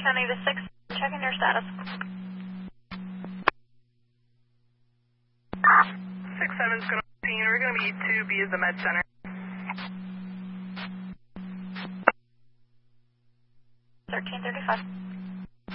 County to 6, checking your status. 6-7's going to be, we're going to be 2B as the med center. 1335.